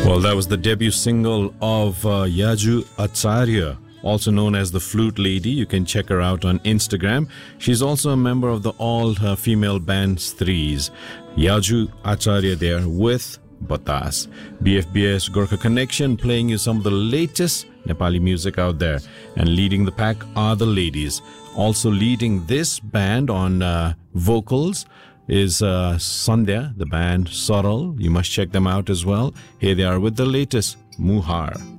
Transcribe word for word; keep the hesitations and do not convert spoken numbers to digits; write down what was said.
Well, that was the debut single of uh, Yaju Acharya, also known as the Flute Lady. You can check her out on Instagram. She's also a member of the all-female band Threes. Yaju Acharya there with Batas. B F B S Gorkha Connection playing you some of the latest Nepali music out there. And leading the pack are the ladies. Also leading this band on uh, vocals is uh, Sandhya, the band Saral. You must check them out as well. Here they are with the latest, Muhar.